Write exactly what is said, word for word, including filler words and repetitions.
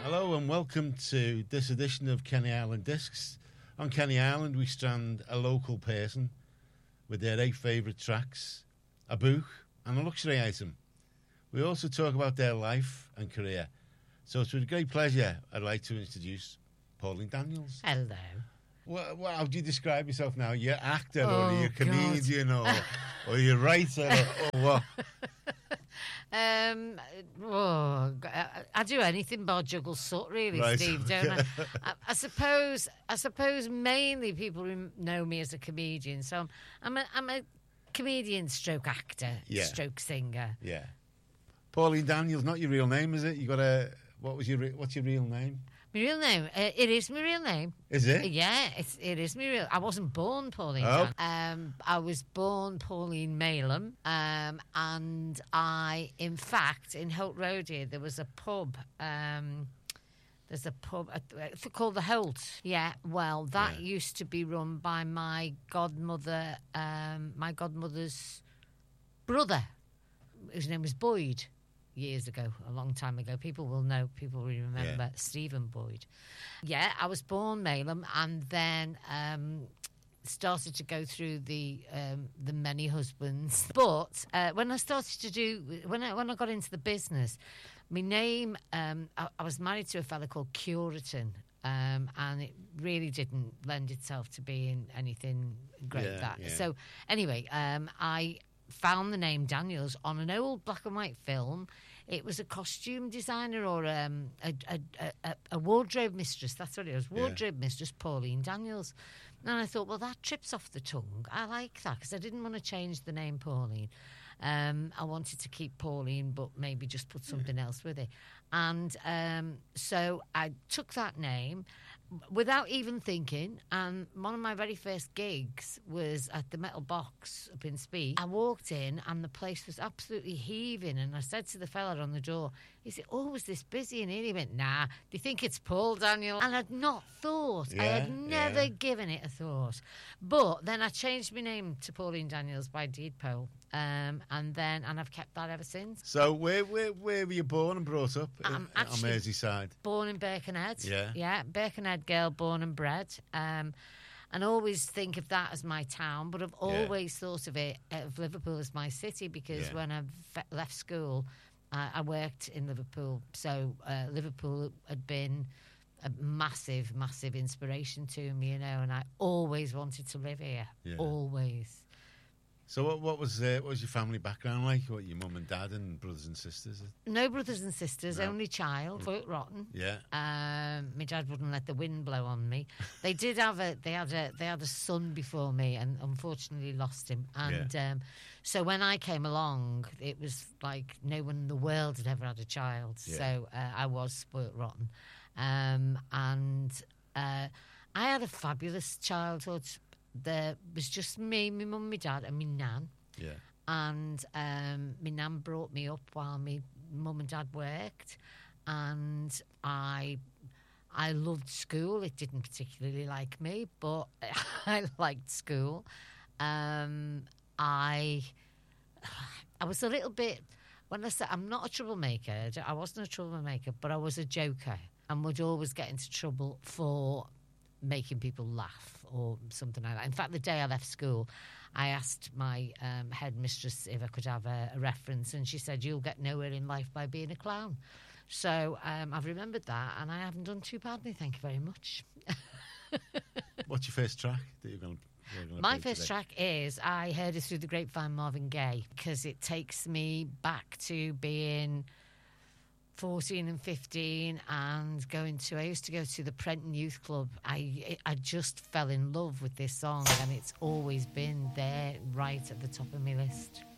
Hello and welcome to this edition of Kenny Island Discs. On Kenny Island we strand a local person with their eight favourite tracks, a book and a luxury item. We also talk about their life and career. So it's with great pleasure I'd like to introduce Pauline Daniels. Hello. Well, well, how do you describe yourself now? You're actor Oh, or you're a comedian or, or you're a writer or, or what? Um, oh, I, I do anything but juggle soot, really, Right, Steve, don't I? I? I suppose, I suppose mainly people rem- know me as a comedian, so I'm, I'm, a, I'm a comedian stroke actor, Yeah. stroke singer. Yeah. Pauline Daniels, not your real name, is it? You got a, what was your, re- what's your real name? My real name, uh, it is my real name. Is it? Yeah, it's, it is my real. I wasn't born Pauline. Oh. Dan. Um, I was born Pauline Malem, um, and I, in fact, in Holt Road here, there was a pub. Um, there's a pub uh, it's called the Holt. Yeah, well, that Yeah. used to be run by my godmother, um, my godmother's brother. His name was Boyd. Years ago, a long time ago. People will know, people will remember Yeah. Stephen Boyd. Yeah, I was born Malem and then um, started to go through the um, the many husbands. But uh, when I started to do, when I, when I got into the business, my name, um, I, I was married to a fella called Curitan. Um, and it really didn't lend itself to being anything great. Yeah, that yeah. So anyway, um, I found the name Daniels on an old black and white film. It was a costume designer or um, a, a, a, a wardrobe mistress. That's what it was. Wardrobe mistress Pauline Daniels. And I thought, well, that trips off the tongue. I like that because I didn't want to change the name Pauline. Um, I wanted to keep Pauline, but maybe just put something else with it. And um, so I took that name without even thinking, and one of my very first gigs was at the Metal Box up in Speed. I walked in and the place was absolutely heaving, and I said to the fella on the door, he said, oh, was this busy in here? He went, nah, do you think it's Paul Daniel? And I'd not thought. I Yeah, had never yeah. given it a thought. But then I changed my name to Pauline Daniels by deed poll, um, and then and I've kept that ever since. So where where where were you born and brought up? I'm in, on actually- Merseyside. Born in Birkenhead. Yeah. Yeah, Birkenhead girl, born and bred. Um, and always think of that as my town, but I've Yeah. always thought of it, of Liverpool as my city, because Yeah. when I ve- left school, uh, I worked in Liverpool. So uh, Liverpool had been a massive, massive inspiration to me, you know, and I always wanted to live here. Yeah. Always. So what what was uh, what was your family background like? What, your mum and dad and brothers and sisters? No brothers and sisters, No. only child, quite rotten. Yeah. Um, my dad wouldn't let the wind blow on me. They did have a they had a they had a son before me, and unfortunately lost him. And um, so when I came along, it was like no one in the world had ever had a child. Yeah. So uh, I was spoilt rotten, um, and uh, I had a fabulous childhood. There was just me, my mum, my dad, and my nan. Yeah. And um, my nan brought me up while my mum and dad worked, and I I loved school. It didn't particularly like me, but I liked school. Um, I I was a little bit, when I said I'm not a troublemaker, I wasn't a troublemaker, but I was a joker and would always get into trouble for making people laugh or something like that. In fact, the day I left school, I asked my um, headmistress if I could have a, a reference, and she said, you'll get nowhere in life by being a clown. So um, I've remembered that, and I haven't done too badly, thank you very much. What's your first track that you're going to My first track is I Heard It Through the Grapevine, Marvin Gaye, because it takes me back to being fourteen and fifteen and going to, I used to go to the Prenton Youth Club. I I just fell in love with this song, and it's always been there right at the top of my list.